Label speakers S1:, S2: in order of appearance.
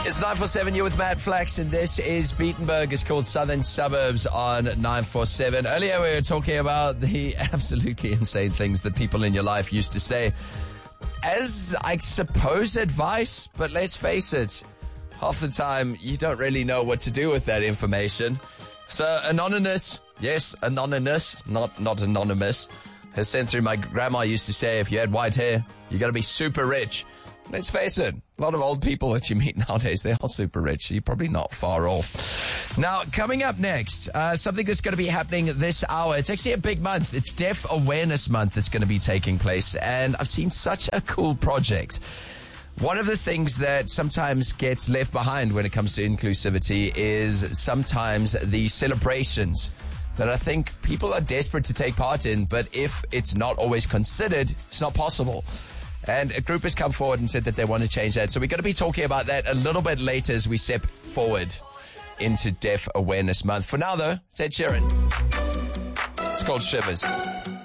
S1: It's 947, you're with Matt Flax, and this is Beatenberg. It's called Southern Suburbs on 947. Earlier we were talking about the absolutely insane things that people in your life used to say as, I suppose, advice, but let's face it, half the time you don't really know what to do with that information. So Anonymous, yes, Anonymous, not anonymous, has sent through, my grandma used to say, if you had white hair, you got to be super rich. Let's face it, a lot of old people that you meet nowadays, they are super rich. You're probably not far off. Now, coming up next, something that's going to be happening this hour. It's actually a big month. It's Deaf Awareness Month that's going to be taking place. And I've seen such a cool project. One of the things that sometimes gets left behind when it comes to inclusivity is sometimes the celebrations that I think people are desperate to take part in. But if it's not always considered, it's not possible. And a group has come forward and said that they want to change that. So we're going to be talking about that a little bit later as we step forward into Deaf Awareness Month. For now, though, it's Ed Sheeran. It's called Shivers.